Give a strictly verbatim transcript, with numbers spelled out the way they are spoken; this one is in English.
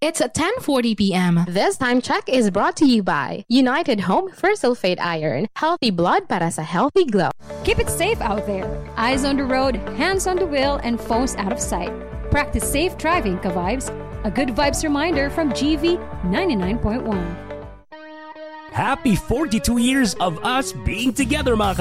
It's at ten forty p.m. This time check is brought to you by United Home First Sulfate Iron. Healthy blood para sa healthy glow. Keep it safe out there. Eyes on the road, hands on the wheel, and phones out of sight. Practice safe driving, ka-vibes. A good vibes reminder from G V ninety-nine point one. Happy forty-two years of us being together, mga